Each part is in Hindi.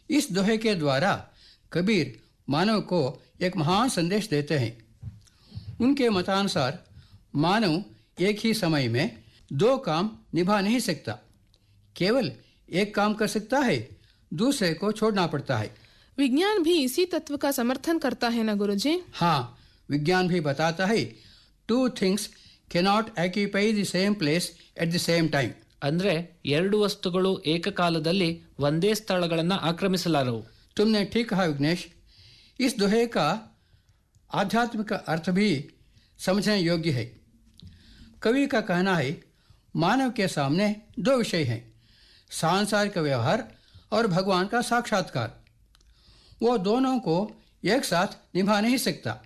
इस दोहे के द्वारा कबीर मानव को एक महान संदेश देते हैं। उनके मतानुसार मानव एक ही समय में दो काम निभा नहीं सकता, केवल एक काम कर सकता है, दूसरे को छोड़ना पड़ता है। विज्ञान भी इसी तत्व का समर्थन करता है ना गुरुजी? हाँ, विज्ञान भी बताता है two things cannot occupy the same place at the same time. ಅಂದ್ರೆ ಎರಡು ವಸ್ತುಗಳು ಏಕಕಾಲದಲ್ಲಿ ಒಂದೇ ಸ್ಥಳಗಳನ್ನು ಆಕ್ರಮಿಸಲಾರವು. तुमने ठीक कहा विघ्नेश। इस दोहे का आध्यात्मिक अर्थ भी समझने योग्य है। कवि का कहना है मानव के सामने दो विषय हैं, सांसारिक व्यवहार और भगवान का साक्षात्कार। वो दोनों को एक साथ निभा नहीं सकता।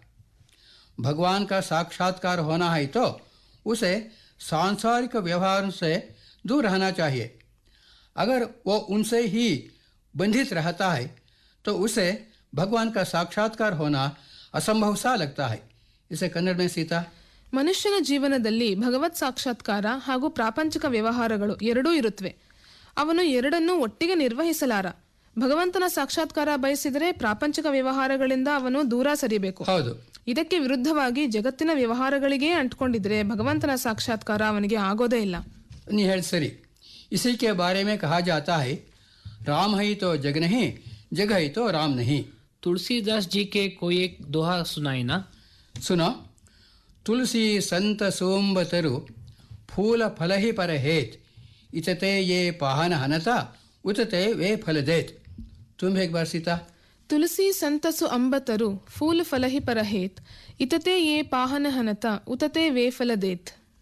भगवान का साक्षात्कार होना है तो उसे सांसारिक व्यवहार से दूर रहना चाहिए। अगर वो उनसे ही बंधित रहता है तो उसे भगवान का साक्षात्कार होना असंभव सा लगता है। इसे कन्नड़ में सीता। ಮನುಷ್ಯನ ಜೀವನದಲ್ಲಿ ಭಗವತ್ ಸಾಕ್ಷಾತ್ಕಾರ ಹಾಗೂ ಪ್ರಾಪಂಚಿಕ ವ್ಯವಹಾರಗಳು ಎರಡೂ ಇರುತ್ತವೆ. ಅವನು ಎರಡನ್ನೂ ಒಟ್ಟಿಗೆ ನಿರ್ವಹಿಸಲಾರ. ಭಗವಂತನ ಸಾಕ್ಷಾತ್ಕಾರ ಬಯಸಿದರೆ ಪ್ರಾಪಂಚಿಕ ವ್ಯವಹಾರಗಳಿಂದ ಅವನು ದೂರ ಸರಿಬೇಕು. ಹೌದು. ಇದಕ್ಕೆ ವಿರುದ್ಧವಾಗಿ ಜಗತ್ತಿನ ವ್ಯವಹಾರಗಳಿಗೆ ಅಂಟ್ಕೊಂಡಿದ್ರೆ ಭಗವಂತನ ಸಾಕ್ಷಾತ್ಕಾರ ಅವನಿಗೆ ಆಗೋದೇ ಇಲ್ಲ. नहीं है सरी। इसी के बारे में कहा जाता है राम है तो जग नहीं, जग है तो राम नहीं। तुलसीदास जी के कोई एक दोहा सुनाई ना? सुनो। तुलसी संत सोमबतरु फूल फल ही पर हेत, इतते ये पाहन हनता उतते वे फल देत। तुम एक बार सीता। ತುಳಸಿ ಸಂತಸು ಅಂಬತರು ಫೂಲ್ ಫಲಹಿ ಪರಹೇತ್ ಇತತೆ ಯೇ ಪಾಹನ ಹನತ ಉತತೆ वे फल देत।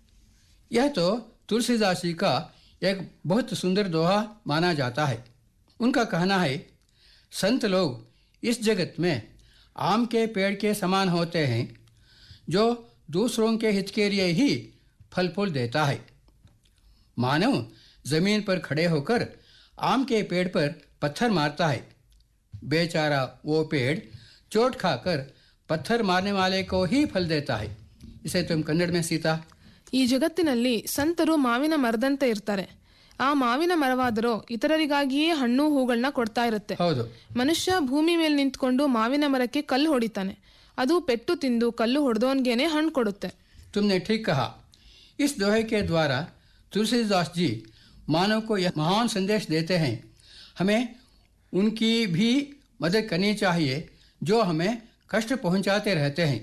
यह तो तुलसीदास जी का एक बहुत सुंदर दोहा माना जाता है। उनका कहना है संत लोग इस जगत में आम के पेड़ के समान होते हैं, जो दूसरों के हित के लिए ही फल फूल देता है। मानव जमीन पर खड़े होकर आम के पेड़ पर पत्थर मारता है। बेचारा वो पेड़ चोट खाकर पत्थर मारने वाले को ही फल देता है। इसे तुम कन्नड़ में सीता। ಈ ಜಗತ್ತಿನಲ್ಲಿ ಸಂತರು ಮಾವಿನ ಮರದಂತೆ ಇರ್ತಾರೆ. ಆ ಮಾವಿನ ಮರವಾದರೂ ಇತರರಿಗಾಗಿಯೇ ಹಣ್ಣು ಹೂಗಳನ್ನ ಕೊಡ್ತಾ ಇರುತ್ತೆ. ಹೌದು. ಮನುಷ್ಯ ಭೂಮಿ ಮೇಲೆ ನಿಂತ್ಕೊಂಡು ಮಾವಿನ ಮರಕ್ಕೆ ಕಲ್ಲು ಹೊಡಿತಾನೆ, ಅದು ಪೆಟ್ಟು ತಿಂದು ಕಲ್ಲು ಹೊಡೆದವನ್ಗೇನೆ ಹಣ್ಣು ಕೊಡುತ್ತೆ. तुमने ठीक कहा। इस दोहे के द्वारा तुलसीदास जी मानव को यह महान संदेश देते हैं, हमें उनकी भी मदद करनी चाहिए जो हमें कष्ट पहुंचाते रहते हैं।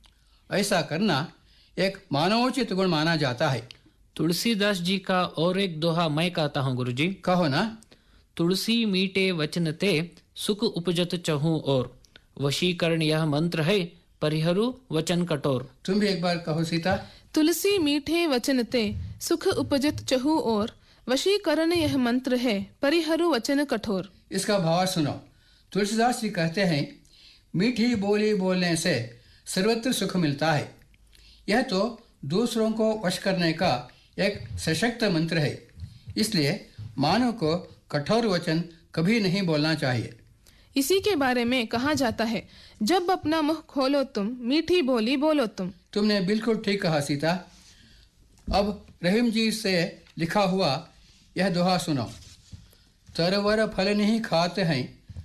ऐसा करना एक मानवोचित गुण माना जाता है। तुलसीदास जी का और एक दोहा मैं कहता हूँ गुरुजी। कहो ना। तुलसी मीठे वचनते सुख उपजत चहु और, वशीकरण यह मंत्र है परिहरु वचन कठोर। तुम भी एक बार कहो सीता। तुलसी मीठे वचनते सुख उपजत चहु और, वशीकरण यह मंत्र है परिहरु वचन कठोर। इसका भाव सुनो। तुलसीदास जी कहते हैं मीठी बोली बोलने से सर्वत्र सुख मिलता है। यह तो दूसरों को वश करने का एक सशक्त मंत्र है, इसलिए मानव को कठोर वचन कभी नहीं बोलना चाहिए। इसी के बारे में कहा जाता है जब अपना मुख खोलो तुम, मीठी बोली बोलो तुम। तुमने बिल्कुल ठीक कहा सीता। अब रहीम जी से लिखा हुआ यह दोहा सुनो। तरवर फल नहीं खाते हैं,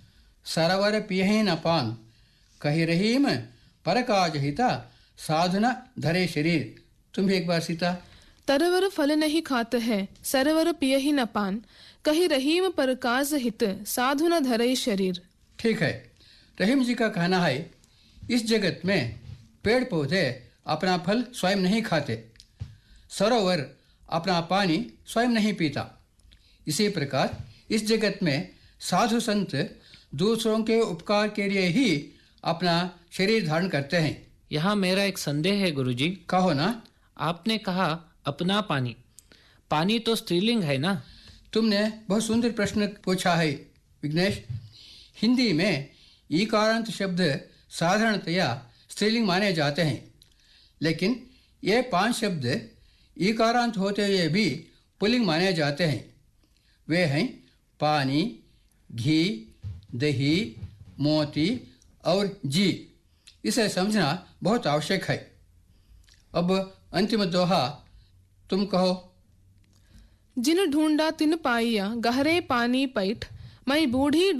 सरवर पियहि न पान, कही रहीम पर काज हिता, साधना धरे शरीर। तुम भी एक बार सीता। तरवर फल नहीं खाते हैं, सरवर पियहि न पान, कही रहीम पर काज हित, साधु न धरे शरीर। ठीक है। रहीम जी का कहना है इस जगत में पेड़ पौधे अपना फल स्वयं नहीं खाते, सरोवर अपना पानी स्वयं नहीं पीता। इसी प्रकार इस जगत में साधु संत दूसरों के उपकार के लिए ही अपना शरीर धारण करते हैं। यहाँ मेरा एक संदेह है गुरुजी। कहो ना। आपने कहा अपना पानी, पानी तो स्त्रीलिंग है ना? तुमने बहुत सुंदर प्रश्न पूछा है विघ्नेश। हिंदी में ईकारांत शब्द साधारणतया स्त्रीलिंग माने जाते हैं, लेकिन ये 5 शब्द ईकारांत होते हुए भी पुल्लिंग माने जाते हैं। वे हैं पानी, घी, दही, मोती और जी। इसे समझना बहुत आवश्यक है। अब अंतिम दोहा तुम कहो। जिन ढूंढा तिन पाइया, गहरे पानी पैठ, मैं बूढ़ी